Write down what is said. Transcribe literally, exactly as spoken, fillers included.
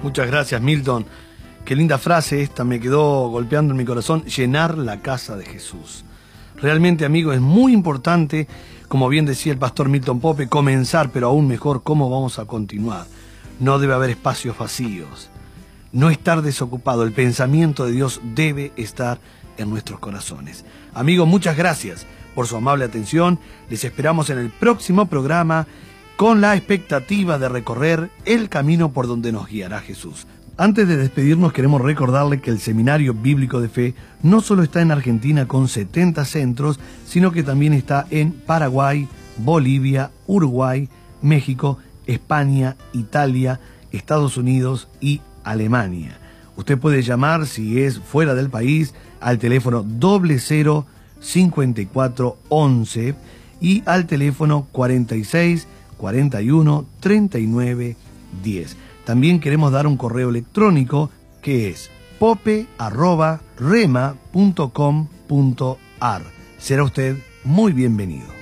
Muchas gracias, Milton. Qué linda frase esta, me quedó golpeando en mi corazón, llenar la casa de Jesús. Realmente, amigo, es muy importante, como bien decía el pastor Milton Pope, comenzar, pero aún mejor, cómo vamos a continuar. No debe haber espacios vacíos, no estar desocupado, el pensamiento de Dios debe estar en nuestros corazones. Amigos, muchas gracias por su amable atención, les esperamos en el próximo programa con la expectativa de recorrer el camino por donde nos guiará Jesús. Antes de despedirnos, queremos recordarle que el Seminario Bíblico de Fe no solo está en Argentina con setenta centros, sino que también está en Paraguay, Bolivia, Uruguay, México, España, Italia, Estados Unidos y Alemania. Usted puede llamar, si es fuera del país, al teléfono doble cero cincuenta y cuatro once y al teléfono cuarenta y seis cuarenta y uno treinta y nueve diez. También queremos dar un correo electrónico que es pope arroba rema punto com punto ar. Será usted muy bienvenido.